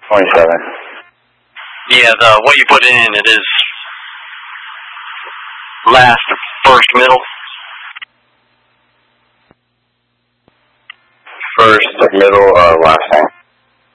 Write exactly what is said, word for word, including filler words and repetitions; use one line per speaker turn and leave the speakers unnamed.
twenty-seven.
Yeah, the what you put in, it is last, first, middle.
First, middle, uh, last name.